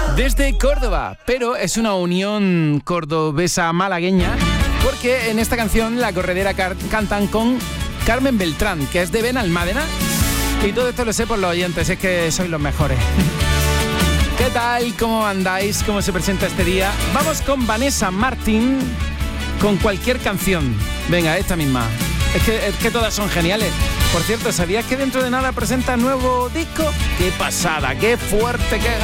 Desde Córdoba, pero es una unión cordobesa-malagueña, porque en esta canción la corredera cantan con Carmen Beltrán, que es de Benalmádena, y todo esto lo sé por los oyentes, es que sois los mejores. ¿Qué tal? ¿Cómo andáis? ¿Cómo se presenta este día? Vamos con Vanessa Martín, con cualquier canción. Venga, esta misma. Es que todas son geniales. Por cierto, ¿sabías que dentro de nada presenta nuevo disco? ¡Qué pasada! ¡Qué fuerte! ¡Qué